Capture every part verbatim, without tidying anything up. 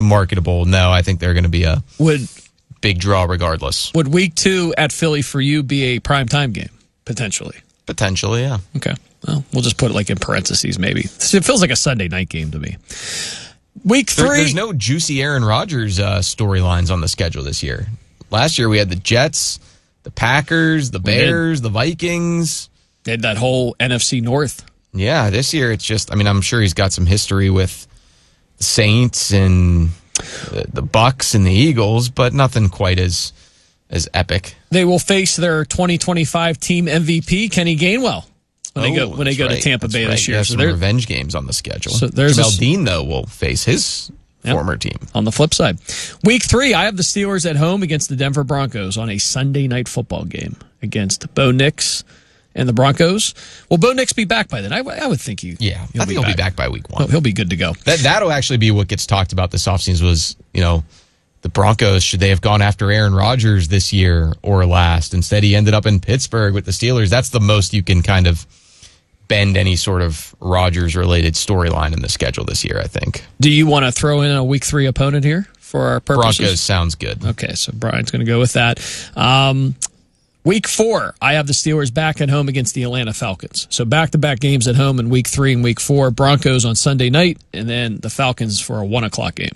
marketable. No, I think they're going to be a would big draw regardless. Would week two at Philly for you be a primetime game, potentially? Potentially, yeah. Okay. Well, we'll just put it like in parentheses, maybe. It feels like a Sunday night game to me. Week three. There, there's no juicy Aaron Rodgers uh, storylines on the schedule this year. Last year we had the Jets, the Packers, the Bears, the Vikings. They had that whole N F C North. Yeah, this year it's just, I mean, I'm sure he's got some history with the Saints and the, the Bucks and the Eagles, but nothing quite as as epic. They will face their twenty twenty-five team M V P, Kenny Gainwell, when they oh, go when they go right. to Tampa that's Bay right. this year. Yeah, so some revenge games on the schedule. So there's Jamel a, Dean, though, will face his yep. former team. On the flip side, week three, I have the Steelers at home against the Denver Broncos on a Sunday night football game against Bo Nix and the Broncos. Will Bo Nix be back by then? I, I would think he. Yeah, he'll I think be he'll back. be back by week one. He'll, he'll be good to go. That that'll actually be what gets talked about this offseason was, you know, the Broncos, should they have gone after Aaron Rodgers this year or last? Instead, he ended up in Pittsburgh with the Steelers. That's the most you can kind of bend any sort of Rodgers-related storyline in the schedule this year, I think. Do you want to throw in a week three opponent here for our purposes? Broncos sounds good. Okay, so Brian's going to go with that. Um, week four, I have the Steelers back at home against the Atlanta Falcons. So back-to-back games at home in week three and week four. Broncos on Sunday night, and then the Falcons for a one o'clock game.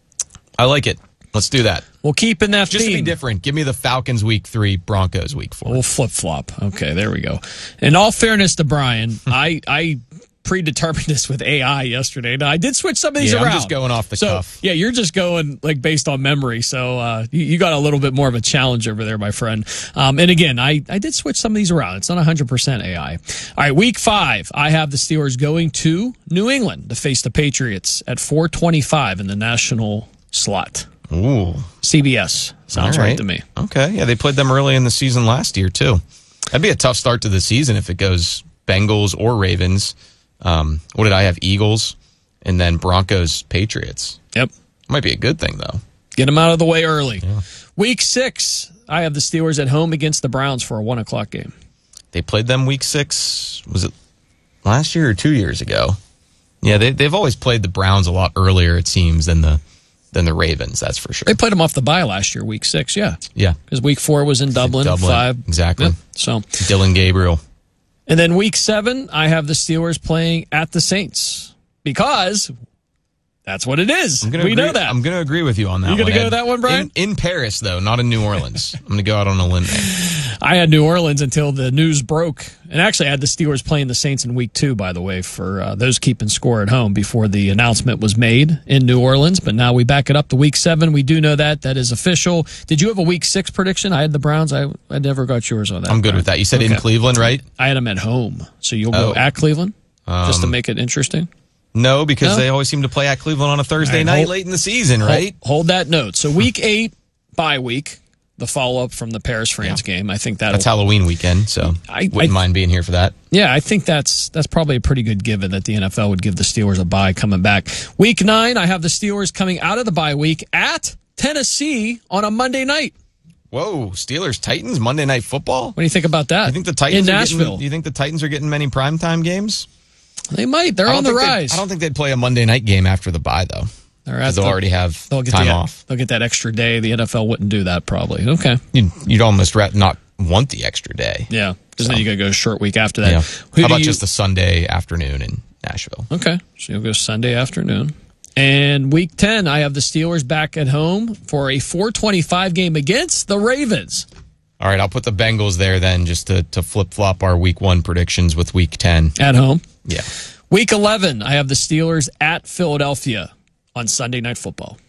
I like it. Let's do that. We'll keep in that Just theme. to be different, give me the Falcons week three, Broncos week four. We'll flip-flop. Okay, there we go. In all fairness to Brian, I I predetermined this with A I yesterday. Now, I did switch some of these yeah, around. I'm just going off the so, cuff. Yeah, you're just going like based on memory. So uh, you, you got a little bit more of a challenge over there, my friend. Um, and again, I, I did switch some of these around. It's not one hundred percent A I. All right, week five, I have the Steelers going to New England to face the Patriots at four twenty-five in the national slot. Ooh. C B S. Sounds right. right to me. Okay. Yeah, they played them early in the season last year, too. That'd be a tough start to the season if it goes Bengals or Ravens. Um, what did I have? Eagles and then Broncos, Patriots. Yep. Might be a good thing, though. Get them out of the way early. Yeah. Week six, I have the Steelers at home against the Browns for a one o'clock game. They played them week six. Was it last year or two years ago? Yeah, they, they've always played the Browns a lot earlier, it seems, than the than the Ravens, that's for sure. They played them off the bye last year, week six, yeah. Yeah. Because week four was in Dublin, Dublin, five. exactly. Yeah, so Dylan Gabriel. And then week seven, I have the Steelers playing at the Saints because that's what it is. I'm gonna we agree, know that. I'm going to agree with you on that You one. gonna go Ed. to that one, Brian? In, in Paris, though, not in New Orleans. I'm going to go out on a limb there. I had New Orleans until the news broke. And actually, I had the Steelers playing the Saints in week two, by the way, for uh, those keeping score at home before the announcement was made in New Orleans. But now we back it up to week seven. We do know that. That is official. Did you have a week six prediction? I had the Browns. I, I never got yours on that. I'm good Brian. with that. You said Okay. in Cleveland, right? I had them at home. So you'll go Oh. at Cleveland just to Um, make it interesting? No, because No? they always seem to play at Cleveland on a Thursday All right, night hold- late in the season, right? Hold, hold that note. So week eight, bye week, the follow-up from the Paris-France Yeah. game. I think that'll... That's Halloween weekend, so I- wouldn't I- mind being here for that. Yeah, I think that's that's probably a pretty good given that the N F L would give the Steelers a bye coming back. Week nine, I have the Steelers coming out of the bye week at Tennessee on a Monday night. Whoa, Steelers Titans Monday Night Football. What do you think about that? You think the Titans in are Nashville? Getting, you think the Titans are getting many primetime games? They might. They're I on don't the think they'd- rise. I don't think they'd play a Monday night game after the bye, though. They're at Because they'll the- already have They'll get time the, off. They'll get that extra day. The N F L wouldn't do that probably. Okay. You'd, you'd almost ra- not want the extra day. Yeah, because So. then you got to go a short week after that. Yeah. Who How do about you- just the Sunday afternoon in Nashville? Okay, so you'll go Sunday afternoon. And week ten, I have the Steelers back at home for a four twenty-five game against the Ravens. All right, I'll put the Bengals there then just to, to flip-flop our week one predictions with week ten. At home. Yeah. Week eleven, I have the Steelers at Philadelphia on Sunday Night Football.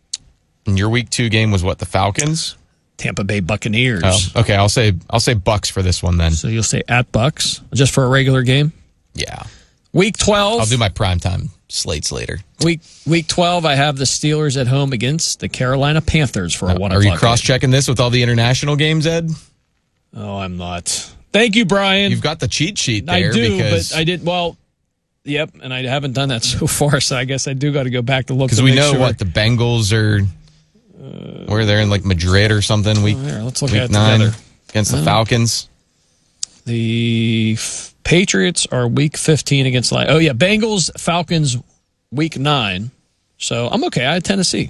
And your week two game was what, the Falcons? Tampa Bay Buccaneers. Oh, okay. I'll say I'll say Bucks for this one then. So you'll say at Bucks, just for a regular game. Yeah. Week twelve. I'll do my primetime slates later. Week week twelve, I have the Steelers at home against the Carolina Panthers for a one Are o'clock you cross-checking this with all the international games, Ed? game. Oh, I'm not. Thank you, Brian. You've got the cheat sheet I there. do, because, but I did well. Yep, and I haven't done that so far, so I guess I do got to go back to look. Because to we make know sure. what the Bengals are. Where they're in like Madrid or something. Week, Oh, here, let's look week at it nine together. against the Oh. Falcons. The F- Patriots are week fifteen against Lions. Oh, yeah. Bengals, Falcons, week nine. So I'm okay. I had Tennessee.